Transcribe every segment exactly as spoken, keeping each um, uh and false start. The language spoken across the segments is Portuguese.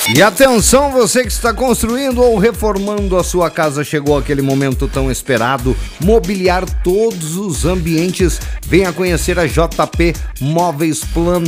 E atenção, você que está construindo ou reformando a sua casa, chegou aquele momento tão esperado, mobiliar todos os ambientes. Venha conhecer a J P Móveis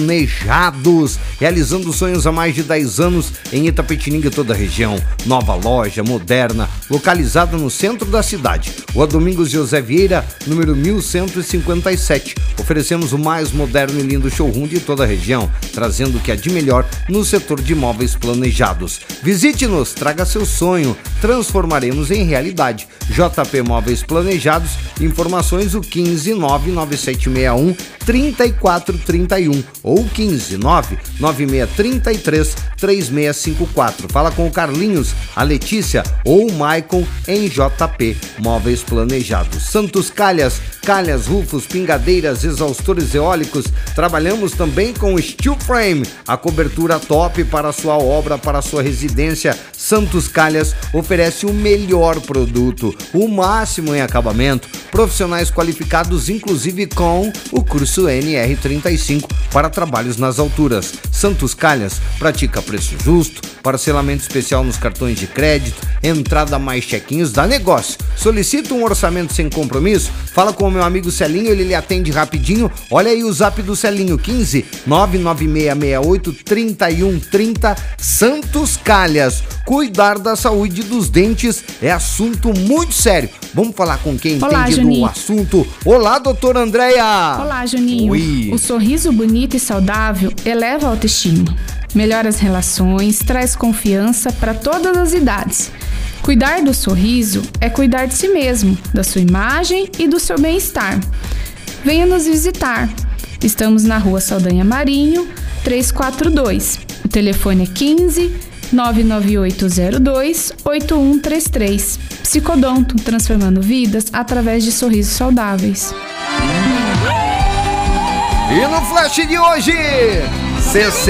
Planejados, realizando sonhos há mais de dez anos em Itapetininga e toda a região. Nova loja, moderna, localizada no centro da cidade. Rua Domingos José Vieira, número mil cento e cinquenta e sete. Oferecemos o mais moderno e lindo showroom de toda a região, trazendo o que há de melhor no setor de móveis planejados. Visite-nos, traga seu sonho, transformaremos em realidade. J P Móveis Planejados, informações o quinze nove nove sete seis um três quatro três um ou quinze nove nove seis três três três seis cinco quatro. Fala com o Carlinhos, a Letícia ou o Maicon em J P Móveis Planejados. Santos Calhas, calhas, rufos, pingadeiras, exaustores eólicos. Trabalhamos também com Steel Frame, a cobertura top para a sua obra, para a sua residência. Santos Calhas oferece o melhor produto, o máximo em acabamento, profissionais qualificados, inclusive com o curso N R trinta e cinco para trabalhos nas alturas. Santos Calhas pratica preço justo, parcelamento especial nos cartões de crédito, entrada mais chequinhos, dá negócio. Solicita um orçamento sem compromisso? Fala com o meu amigo Celinho, ele lhe atende rapidinho. Olha aí o zap do Celinho, quinze nove nove seis seis oito três um três zero. Santos Calhas, cuidar da saúde dos dentes é assunto muito sério. Vamos falar com quem Olá, entende Juninho. do assunto. Olá, doutora Andréia. Olá, Juninho. Oi. O sorriso bonito e saudável eleva a autoestima, melhora as relações, traz confiança para todas as idades. Cuidar do sorriso é cuidar de si mesmo, da sua imagem e do seu bem-estar. Venha nos visitar. Estamos na Rua Saldanha Marinho, trezentos e quarenta e dois. O telefone é quinze nove nove oito zero dois oito um três três. Psicodonto, transformando vidas através de sorrisos saudáveis. E no flash de hoje,